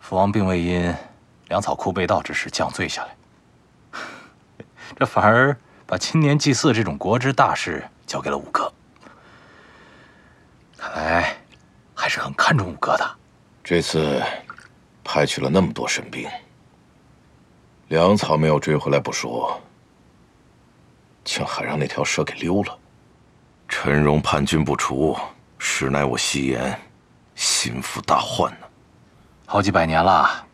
父王并未因粮草库被盗之事降罪下来，这反而把亲年祭祀这种国之大事交给了五哥。看来还是很看重五哥的。 这次派去了那么多神兵，粮草没有追回来不说，竟还让那条蛇给溜了。陈荣叛军不除，实乃我戏言心腹大患呢。 好几百年了，